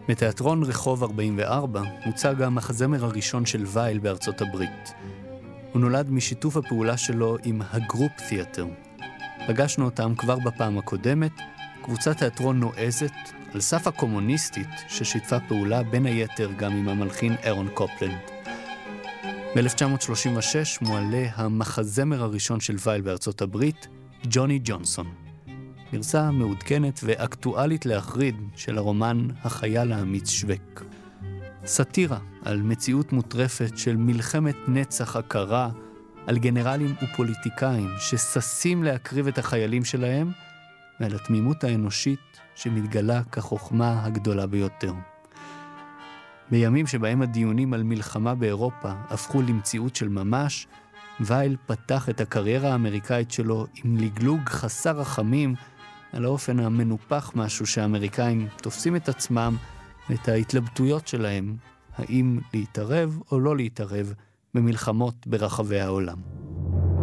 בתיאטרון רחוב 44 מוצג המחזמר הראשון של וייל בארצות הברית. הוא נולד משיתוף הפעולה שלו עם הגרופ תיאטר. פגשנו אותם כבר בפעם הקודמת, קבוצת תיאטרון נועזת, על סף הקומוניסטית, ששיתפה פעולה בין היתר גם עם המלחין אירון קופלנד. ב-1936 מועלה המחזמר הראשון של וייל בארצות הברית, ג'וני ג'ונסון. גרסה מעודכנת ואקטואלית להחריד של הרומן החייל האמיץ שווק. סאטירה על מציאות מוטרפת של מלחמת נצח הקרה, על גנרלים ופוליטיקאים שששים להקריב את החיילים שלהם, ועל התמימות האנושית שמתגלה כחוכמה הגדולה ביותר. בימים שבהם הדיונים על מלחמה באירופה הפכו למציאות של ממש, וייל פתח את הקריירה האמריקאית שלו עם לגלוג חסר רחמים על האופן המנופח משהו שהאמריקאים תופסים את עצמם ואת ההתלבטויות שלהם, האם להתערב או לא להתערב במלחמות ברחבי העולם.